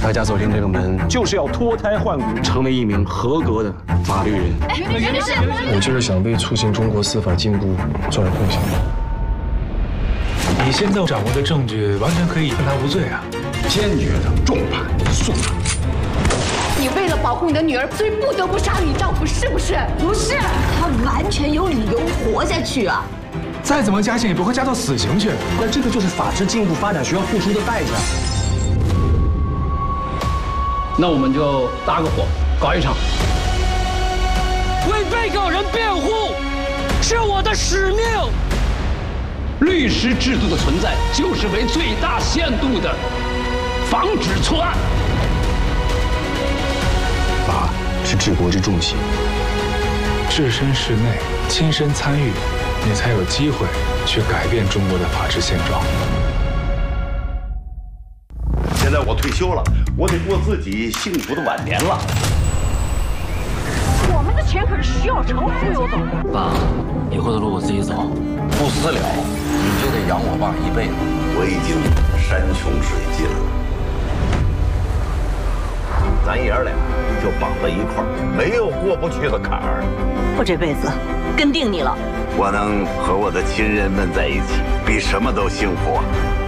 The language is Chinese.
大家走进这个门，就是要脱胎换骨，成为一名合格的法律人。 我就是想为促进中国司法进步做点贡献。 你现在掌握的证据完全可以判他无罪啊！ 坚决的重判速判。 你为了保护你的女儿，所以不得不杀你丈夫，是不是？ 不是，他完全有理由活下去啊！ 再怎么加刑也不会加到死刑去。 那这个就是法治进步发展需要付出的代价。那我们就搭个伙，搞一场。 为被告人辩护，是我的使命。 律师制度的存在，就是为最大限度的防止错案。 法是治国之重器， 置身事内，亲身参与，你才有机会去改变中国的法治现状。 现在我退休了，我得过自己幸福的晚年了。 我们的钱可是徐小成忽悠走的。 爸，以后的路我自己走， 不私了，你就得养我爸一辈子。我已经山穷水尽了，咱爷俩就绑在一块儿，没有过不去的坎儿。 我这辈子跟定你了。 我能和我的亲人们在一起，比什么都幸福啊！